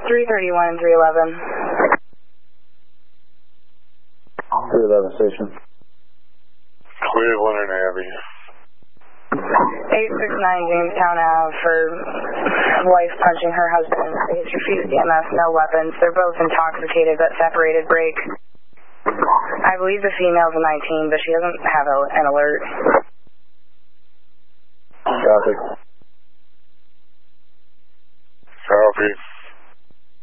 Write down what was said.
331 and 311. 311 station. Cleveland and Abbey. 869 Jamestown Ave for wife punching her husband. They refused EMS, no weapons. They're both intoxicated but separated break. I believe the female's a 19, but she doesn't have an alert. Copy. Copy.